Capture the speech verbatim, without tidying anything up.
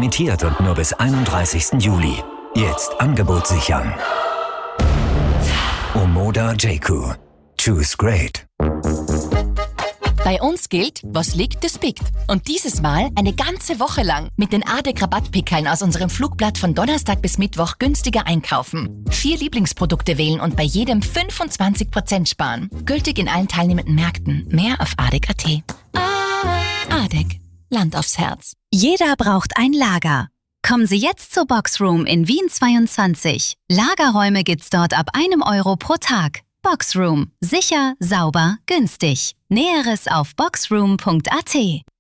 limitiert und nur bis einunddreißigsten Juli. Jetzt Angebot sichern. Omoda J Q. Choose great. Bei uns gilt, was liegt, das biegt. Und dieses Mal eine ganze Woche lang mit den A D E C-Rabattpickeln aus unserem Flugblatt von Donnerstag bis Mittwoch günstiger einkaufen. Vier Lieblingsprodukte wählen und bei jedem fünfundzwanzig Prozent sparen. Gültig in allen teilnehmenden Märkten. Mehr auf A D E C punkt A T. A D E C. Land aufs Herz. Jeder braucht ein Lager. Kommen Sie jetzt zur Boxroom in Wien zweiundzwanzig. Lagerräume gibt's dort ab einem Euro pro Tag. Boxroom. Sicher, sauber, günstig. Näheres auf boxroom punkt A T.